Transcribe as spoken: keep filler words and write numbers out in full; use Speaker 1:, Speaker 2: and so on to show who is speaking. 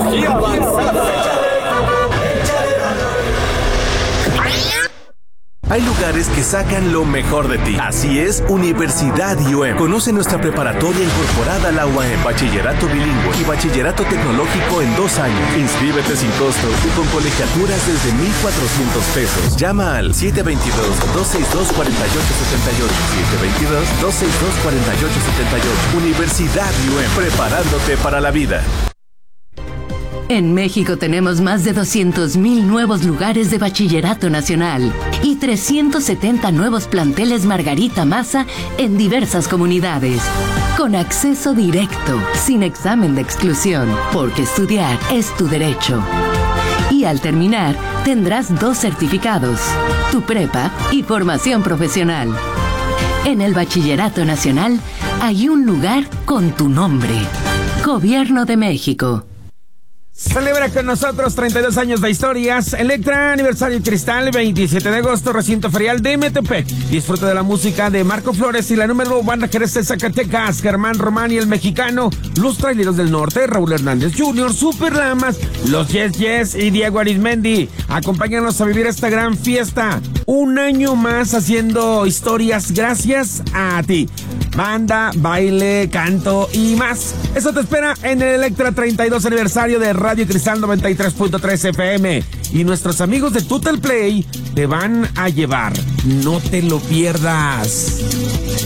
Speaker 1: Tecnología avanzada.
Speaker 2: Hay lugares que sacan lo mejor de ti. Así es, Universidad I U E M. Conoce nuestra preparatoria incorporada a la U A M, bachillerato bilingüe y bachillerato tecnológico en dos años. Inscríbete sin costo y con colegiaturas desde mil cuatrocientos pesos. Llama al siete dos dos, dos seis dos, cuatro ocho siete ocho. siete dos dos, dos seis dos, cuatro ocho siete ocho. Universidad I U E M, preparándote para la vida.
Speaker 3: En México tenemos más de doscientos mil nuevos lugares de bachillerato nacional y trescientos setenta nuevos planteles Margarita Maza en diversas comunidades. Con acceso directo, sin examen de exclusión, porque estudiar es tu derecho. Y al terminar, tendrás dos certificados, tu prepa y formación profesional. En el Bachillerato Nacional hay un lugar con tu nombre. Gobierno de México.
Speaker 4: Celebra con nosotros treinta y dos años de historias. Electra, aniversario Cristal, veintisiete de agosto, recinto ferial de Metepec. Disfruta de la música de Marco Flores y la número banda Jerez de Zacatecas, Germán Román y el mexicano, los Traileros del Norte, Raúl Hernández junior, Super Lamas, los Yes Yes y Diego Arizmendi. Acompáñanos a vivir esta gran fiesta. Un año más haciendo historias gracias a ti. Banda, baile, canto y más. Eso te espera en el Electra treinta y dos aniversario de Radio Cristal noventa y tres punto tres F M. Y nuestros amigos de Total Play te van a llevar. No te lo pierdas.